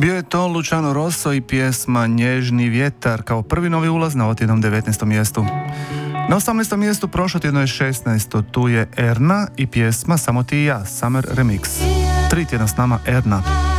Bio je to Luciano Rosso i pjesma Nježni vjetar kao prvi novi ulaz na otjednom 19. mjestu. Na 18. mjestu prošlo tjedno je 16. Tu je Erna i pjesma Samo ti i ja, Summer Remix. 3 tjedna s nama Erna.